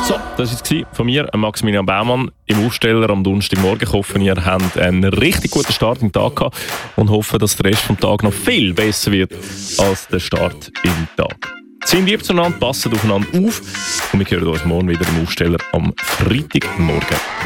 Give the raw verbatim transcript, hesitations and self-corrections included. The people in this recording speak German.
So, das war es von mir, Maximilian Baumann, im Aufsteller am Donnerstagmorgen. Ich hoffe, ihr habt einen richtig guten Start im Tag gehabt und hoffe, dass der Rest des Tages noch viel besser wird als der Start im Tag. Seid lieb zueinander, passt aufeinander auf und wir hören uns morgen wieder im Aufsteller am Freitagmorgen.